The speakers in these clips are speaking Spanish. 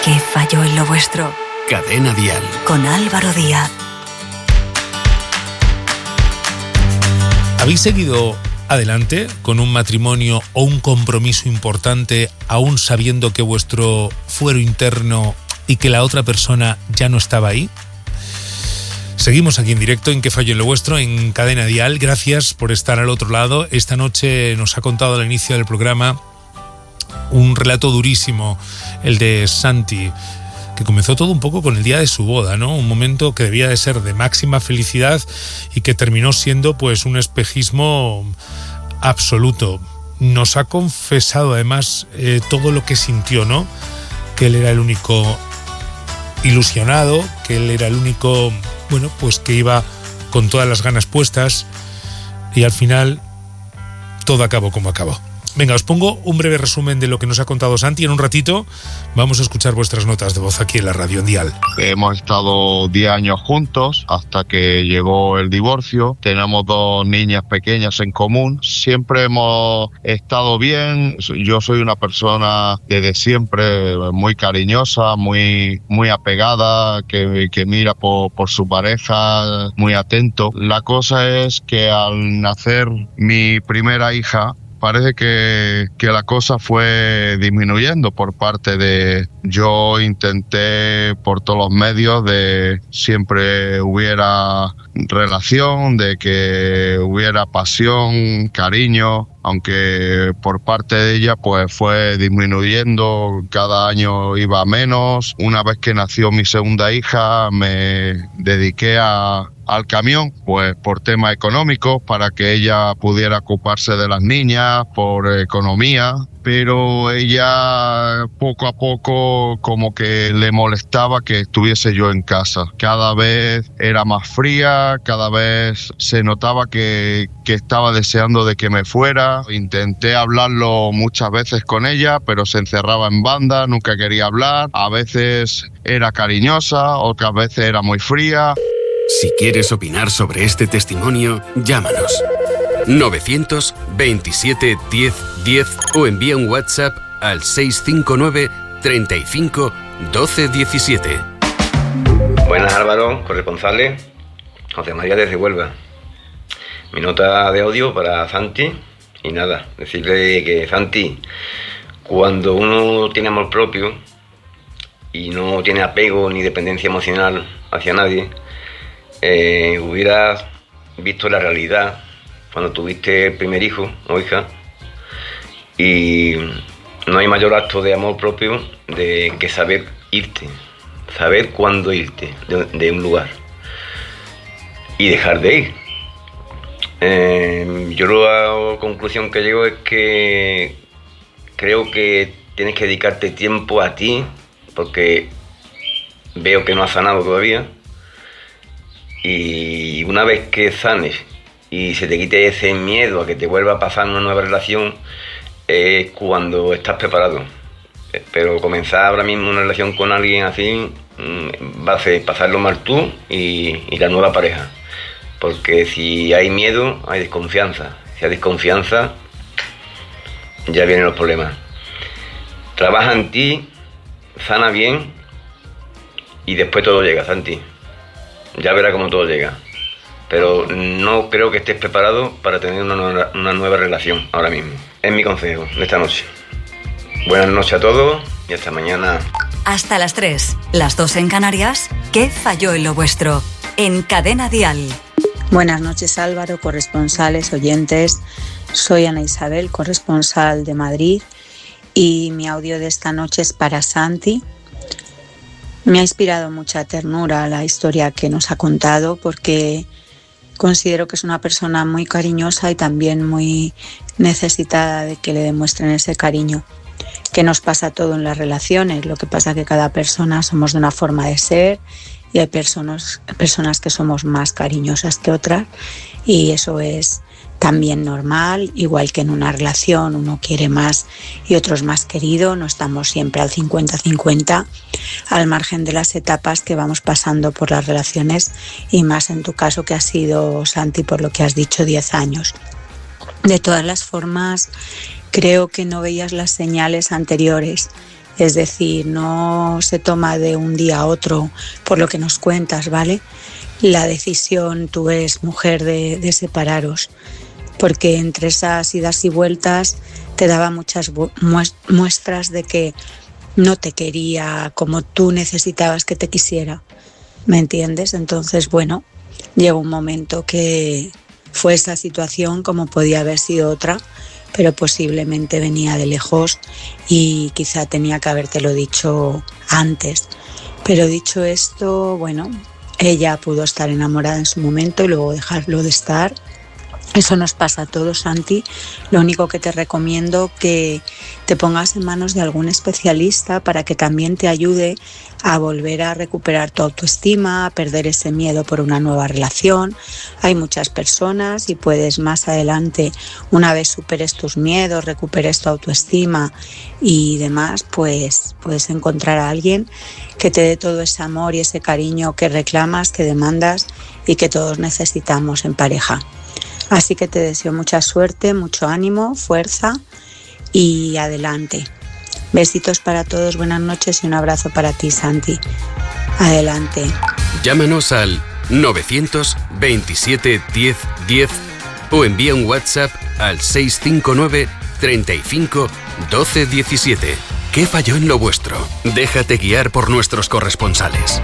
¿Qué falló en lo vuestro? Cadena Dial. Con Álvaro Díaz. ¿Habéis seguido adelante con un matrimonio o un compromiso importante aún sabiendo que vuestro fuero interno y que la otra persona ya no estaba ahí? Seguimos aquí en directo en ¿Qué falló en lo vuestro? En Cadena Dial. Gracias por estar al otro lado. Esta noche nos ha contado al inicio del programa un relato durísimo, el de Santi, que comenzó todo un poco con el día de su boda, ¿no? Un momento que debía de ser de máxima felicidad y que terminó siendo pues un espejismo absoluto. Nos ha confesado además todo lo que sintió, ¿no? Que él era el único ilusionado, que él era el único, bueno, pues que iba con todas las ganas puestas y al final todo acabó como acabó. Venga, os pongo un breve resumen de lo que nos ha contado Santi. En un ratito vamos a escuchar vuestras notas de voz aquí en la radio en Dial. Hemos estado 10 años juntos hasta que llegó el divorcio. Tenemos 2 niñas pequeñas en común. Siempre hemos estado bien. Yo soy una persona desde siempre muy cariñosa, muy apegada, que mira por su pareja, muy atento. La cosa es que al nacer mi primera hija, parece que la cosa fue disminuyendo por parte de... Yo intenté por todos los medios de siempre hubiera relación, de que hubiera pasión, cariño, aunque por parte de ella pues fue disminuyendo, cada año iba menos. Una vez que nació mi segunda hija me dediqué al camión, pues por temas económicos, para que ella pudiera ocuparse de las niñas, por economía, pero ella poco a poco como que le molestaba que estuviese yo en casa. Cada vez era más fría, cada vez se notaba que estaba deseando de que me fuera. Intenté hablarlo muchas veces con ella, pero se encerraba en banda, nunca quería hablar. A veces era cariñosa, otras veces era muy fría. Si quieres opinar sobre este testimonio, llámanos 927 10 10 o envía un WhatsApp al 659 35 12 17. Buenas, Álvaro, corresponsales. José María desde Huelva. Mi nota de audio para Santi. Y nada, decirle que Santi, cuando uno tiene amor propio y no tiene apego ni dependencia emocional hacia nadie, hubieras visto la realidad cuando tuviste el primer hijo o hija, y no hay mayor acto de amor propio que saber irte, saber cuándo irte de un lugar y dejar de ir. Yo la conclusión que llego es que creo que tienes que dedicarte tiempo a ti, porque veo que no has sanado todavía, y una vez que sanes y se te quite ese miedo a que te vuelva a pasar una nueva relación, es cuando estás preparado. Pero comenzar ahora mismo una relación con alguien así va a hacer pasarlo mal tú y la nueva pareja. Porque si hay miedo, hay desconfianza. Si hay desconfianza, ya vienen los problemas. Trabaja en ti, sana bien y después todo llega, Santi. Ya verás cómo todo llega. Pero no creo que estés preparado para tener una nueva relación ahora mismo. Es mi consejo de esta noche. Buenas noches a todos y hasta mañana. Hasta las 3, las 2 en Canarias. ¿Qué falló en lo vuestro? En Cadena Dial. Buenas noches, Álvaro, corresponsales, oyentes. Soy Ana Isabel, corresponsal de Madrid, y mi audio de esta noche es para Santi. Me ha inspirado mucha ternura la historia que nos ha contado, porque considero que es una persona muy cariñosa y también muy necesitada de que le demuestren ese cariño, que nos pasa todo en las relaciones. Lo que pasa es que cada persona somos de una forma de ser y hay personas que somos más cariñosas que otras, y eso es también normal, igual que en una relación uno quiere más y otro es más querido. No estamos siempre al 50-50, al margen de las etapas que vamos pasando por las relaciones, y más en tu caso, que ha sido, Santi, por lo que has dicho, 10 años. De todas las formas, creo que no veías las señales anteriores Es decir, no se toma de un día a otro por lo que nos cuentas, ¿vale? La decisión, tú eres mujer, de separaros, porque entre esas idas y vueltas te daba muchas muestras de que no te quería como tú necesitabas que te quisiera, ¿me entiendes? Entonces, bueno, llegó un momento que fue esa situación como podía haber sido otra, pero posiblemente venía de lejos y quizá tenía que habértelo dicho antes. Pero dicho esto, bueno, ella pudo estar enamorada en su momento y luego dejarlo de estar. Eso nos pasa a todos, Santi. Lo único que te recomiendo que te pongas en manos de algún especialista para que también te ayude a volver a recuperar tu autoestima, a perder ese miedo por una nueva relación. Hay muchas personas y puedes más adelante, una vez superes tus miedos, recuperes tu autoestima y demás, pues puedes encontrar a alguien que te dé todo ese amor y ese cariño que reclamas, que demandas y que todos necesitamos en pareja. Así que te deseo mucha suerte, mucho ánimo, fuerza y adelante. Besitos para todos, buenas noches y un abrazo para ti, Santi. Adelante. Llámanos al 927 10 10 o envía un WhatsApp al 659 35 12 17. ¿Qué falló en lo vuestro? Déjate guiar por nuestros corresponsales.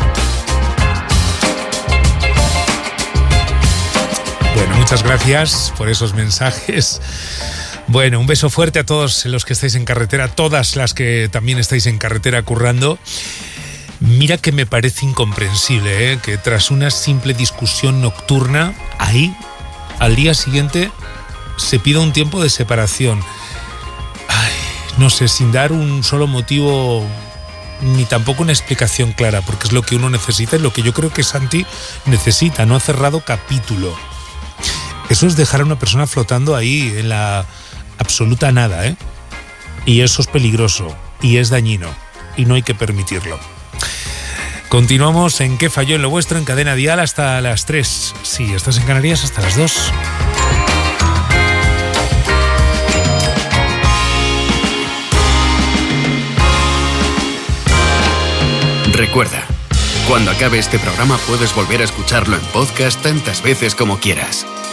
Bueno, muchas gracias por esos mensajes. Bueno, un beso fuerte a todos los que estáis en carretera, todas las que también estáis en carretera currando. Mira que me parece incomprensible, que tras una simple discusión nocturna, ahí, al día siguiente, se pida un tiempo de separación. Ay, no sé, sin dar un solo motivo ni tampoco una explicación clara, porque es lo que uno necesita y lo que yo creo que Santi necesita. No ha cerrado capítulo. Eso es dejar a una persona flotando ahí en la absoluta nada, ¿eh? Y eso es peligroso y es dañino y no hay que permitirlo. Continuamos en ¿Qué falló en lo vuestro? En Cadena Dial hasta las 3. Sí, estás en Canarias hasta las 2. Recuerda, cuando acabe este programa puedes volver a escucharlo en podcast tantas veces como quieras.